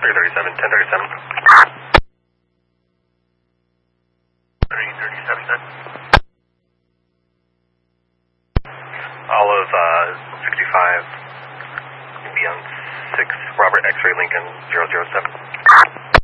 1037, 1037. 3037, set. All of 65, be on 6, Robert X-Ray Lincoln 007.